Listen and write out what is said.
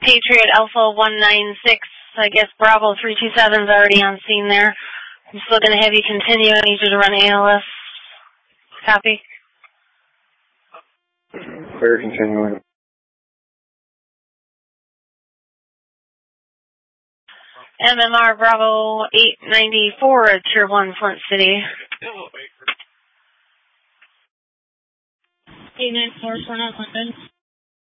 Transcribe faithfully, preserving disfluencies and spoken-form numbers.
Patriot Alpha one nine six. I guess Bravo three two seven is already on scene there. I'm still going to have you continue. I need you to run A L S. Copy. Clear, continuing. M M R Bravo eight ninety-four at Tier one Flint City. eight nine four, four nine London.